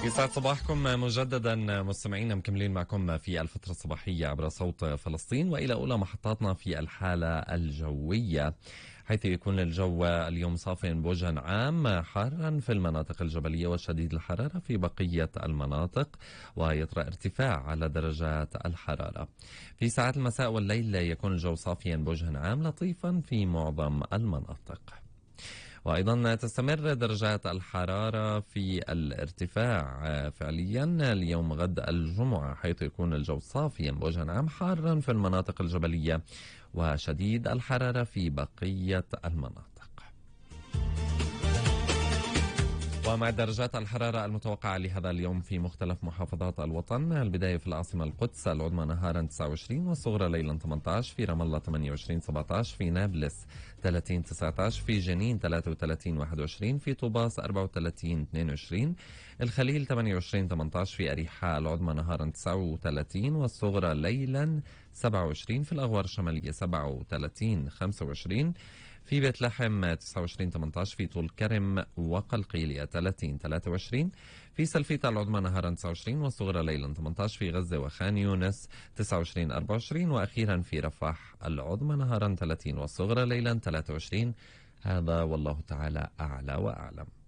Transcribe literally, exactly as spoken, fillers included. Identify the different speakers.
Speaker 1: يسعد صباحكم مجددا مستمعينا، مكملين معكم في الفترة الصباحية عبر صوت فلسطين، وإلى أولى محطاتنا في الحالة الجوية، حيث يكون الجو اليوم صافيا بوجه عام، حارا في المناطق الجبلية وشديد الحرارة في بقية المناطق، ويطرأ ارتفاع على درجات الحرارة. في ساعات المساء والليل يكون الجو صافيا بوجه عام لطيفا في معظم المناطق. وأيضا تستمر درجات الحرارة في الارتفاع فعليا اليوم غد الجمعة، حيث يكون الجو صافيا بوجه عام، حارا في المناطق الجبلية وشديد الحرارة في بقية المناطق. ومع درجات الحرارة المتوقعة لهذا اليوم في مختلف محافظات الوطن، البداية في العاصمة القدس العظمى نهارا تسعة وعشرين والصغرى ليلا ثمانية عشر، في رام الله ثمانية وعشرين سبعة عشر، في نابلس ثلاثين تسعة عشر، في جنين ثلاثة وثلاثين واحد وعشرين، في طوباس أربعة وثلاثين اثنين وعشرين، الخليل ثمانية وعشرين ثمانية عشر، في أريحاء العظمى نهارا تسعة وثلاثين والصغرى ليلا سبعة وعشرين، في الأغوار الشمالية سبعة وثلاثين خمسة وعشرين، في بيت لحم تسعة وعشرين ثمانية عشر، في طول كرم وقلقيلية ثلاثين ثلاثة وعشرين، في سلفيتا العظمى نهارا تسعة وعشرين والصغرى ليلا ثمانية عشر، في غزة وخان يونس تسعة وعشرين أربعة وعشرين، وأخيرا في رفح العظمى نهارا ثلاثين والصغرى ليلا ثلاثة وعشرين. هذا والله تعالى أعلى وأعلم.